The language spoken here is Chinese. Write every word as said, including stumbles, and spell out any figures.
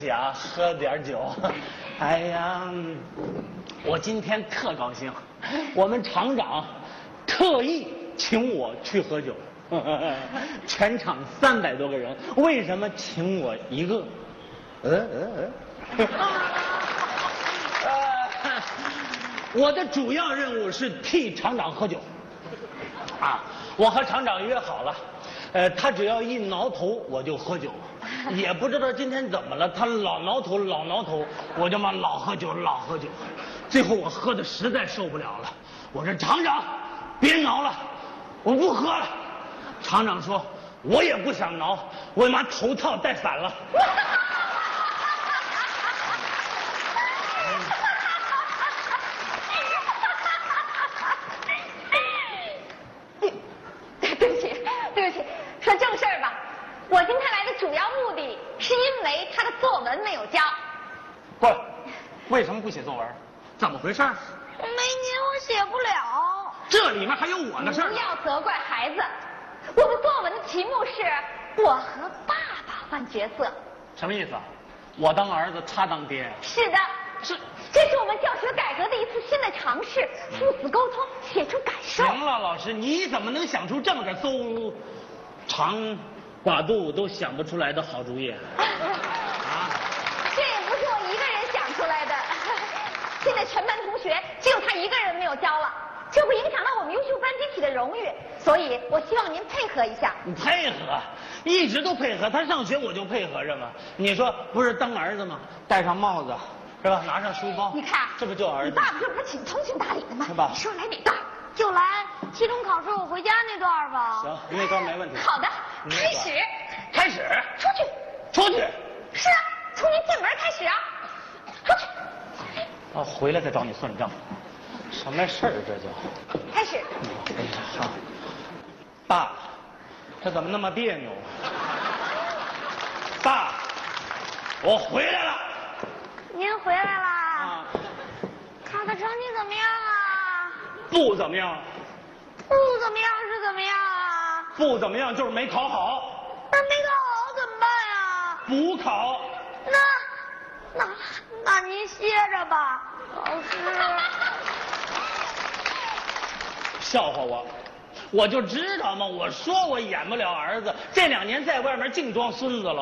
呀，喝点酒。哎呀，我今天特高兴，我们厂长特意请我去喝酒，全场三百多个人，为什么请我一个？嗯嗯嗯。呃，我的主要任务是替厂长喝酒。啊，我和厂长约好了，呃，他只要一挠头我就喝酒。也不知道今天怎么了，他老挠头老挠头，我就嘛老喝酒老喝酒，最后我喝的实在受不了了，我说厂长别挠了，我不喝了。厂长说我也不想挠，我妈头套戴反了。 对不起对不起，说正事儿吧，我今天来的主要目的是因为他的作文没有交。 不，为什么不写作文？怎么回事？ 没您我写不了。 这里面还有我的事儿。 不要责怪孩子，我的作文的题目是我和爸爸换角色。 什么意思啊？我当儿子，他当爹。 是的， 是， 这是我们教学改革的一次新的尝试，父子沟通，写出感受。 行了，老师，你怎么能想出这么个邹长寡肚都想不出来的好主意？啊， 这也不是我一个人想出来的，现在全班同学只有他一个人没有交了，这会影响到我们优秀班集体的荣誉，所以我希望您配合一下。 你配合，一直都配合，他上学我就配合着嘛。你说不是当儿子吗？戴上帽子，是吧？拿上书包， 你看， 这不就儿子？ 你爸爸这不是挺通情达理的吗？ 是吧？ 你说来哪段？ 就来期中考试我回家那段吧。 行，那段没问题。 好的，开始。 开始。 出去。 出去。 是啊，从您进门开始啊。出去。 啊，回来再找你算账。什么事儿这就？ 开始。 哎呀，爸，这怎么那么别扭？爸，我回来了。 您回来啦？ 啊， 考的成绩怎么样啊？ 不怎么样。 不怎么样是怎么样啊？ 不怎么样就是没考好。 那没考好怎么办呀？ 补考。 那那那您歇着吧，老师。 笑话我，我就知道嘛！我说我演不了儿子，这两年在外面净装孙子了。